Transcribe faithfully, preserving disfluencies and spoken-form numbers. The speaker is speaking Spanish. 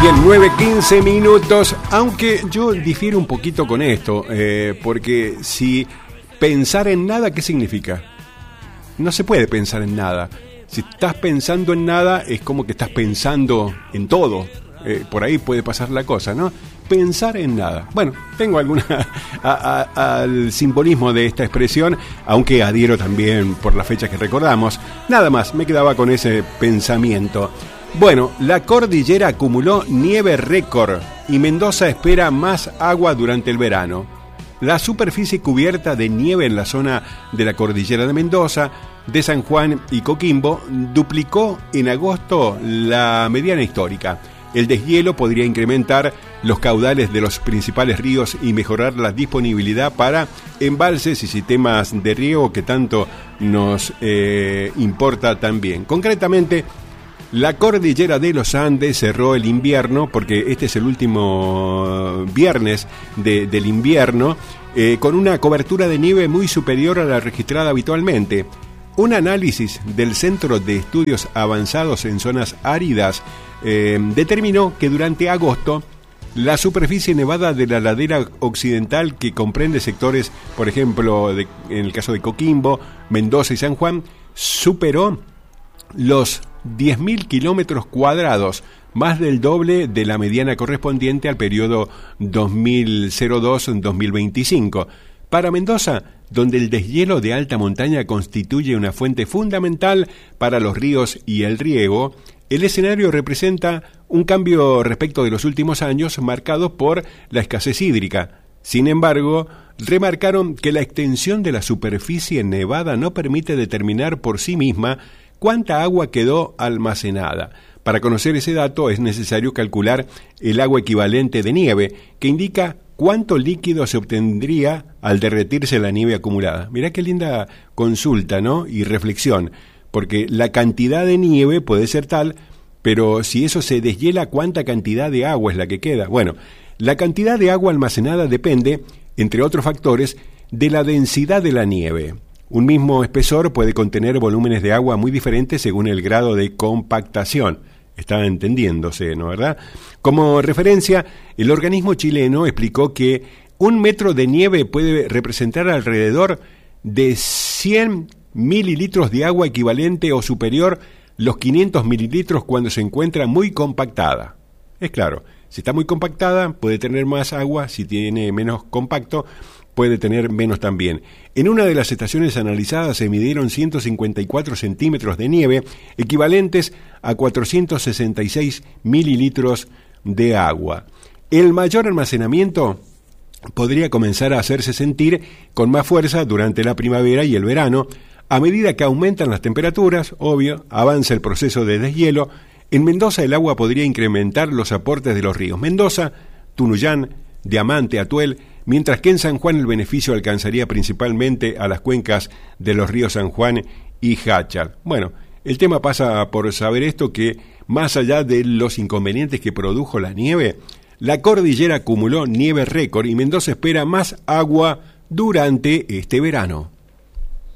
Bien, nueve quince minutos, aunque yo difiero un poquito con esto, eh, porque si pensar en nada, ¿qué significa? No se puede pensar en nada. Si estás pensando en nada, es como que estás pensando en todo. Eh, por ahí puede pasar la cosa, ¿no? Pensar en nada. Bueno, tengo alguna a, a, al simbolismo de esta expresión, aunque adhiero también por las fechas que recordamos. Nada más, me quedaba con ese pensamiento. Bueno, la cordillera acumuló nieve récord y Mendoza espera más agua durante el verano. La superficie cubierta de nieve en la zona de la cordillera de Mendoza, de San Juan y Coquimbo duplicó en agosto la mediana histórica. El deshielo podría incrementar los caudales de los principales ríos y mejorar la disponibilidad para embalses y sistemas de riego que tanto nos eh, importa también. Concretamente, la cordillera de los Andes cerró el invierno, porque este es el último viernes de, del invierno, eh, con una cobertura de nieve muy superior a la registrada habitualmente. Un análisis del Centro de Estudios Avanzados en Zonas Áridas eh, determinó que durante agosto la superficie nevada de la ladera occidental, que comprende sectores, por ejemplo, de, en el caso de Coquimbo, Mendoza y San Juan, superó los diez mil kilómetros cuadrados, más del doble de la mediana correspondiente al periodo dos mil dos a dos mil veinticinco. Para Mendoza, donde el deshielo de alta montaña constituye una fuente fundamental para los ríos y el riego, el escenario representa un cambio respecto de los últimos años marcados por la escasez hídrica. Sin embargo, remarcaron que la extensión de la superficie nevada no permite determinar por sí misma cuánta agua quedó almacenada. Para conocer ese dato es necesario calcular el agua equivalente de nieve, que indica cuánto líquido se obtendría al derretirse la nieve acumulada. Mirá qué linda consulta, ¿no? Y reflexión, porque la cantidad de nieve puede ser tal, pero si eso se deshiela, ¿cuánta cantidad de agua es la que queda? Bueno, la cantidad de agua almacenada depende, entre otros factores, de la densidad de la nieve. Un mismo espesor puede contener volúmenes de agua muy diferentes según el grado de compactación. Está entendiéndose, ¿no, verdad? Como referencia, el organismo chileno explicó que un metro de nieve puede representar alrededor de cien mililitros de agua equivalente o superior los quinientos mililitros cuando se encuentra muy compactada. Es claro, si está muy compactada puede tener más agua, si tiene menos compacto puede tener menos también. En una de las estaciones analizadas se midieron ciento cincuenta y cuatro centímetros de nieve, equivalentes a cuatrocientos sesenta y seis mililitros de agua. El mayor almacenamiento podría comenzar a hacerse sentir con más fuerza durante la primavera y el verano. A medida que aumentan las temperaturas, obvio, avanza el proceso de deshielo. En Mendoza el agua podría incrementar los aportes de los ríos Mendoza, Tunuyán, Diamante, Atuel, mientras que en San Juan el beneficio alcanzaría principalmente a las cuencas de los ríos San Juan y Jáchal. Bueno, el tema pasa por saber esto, que más allá de los inconvenientes que produjo la nieve, la cordillera acumuló nieve récord y Mendoza espera más agua durante este verano.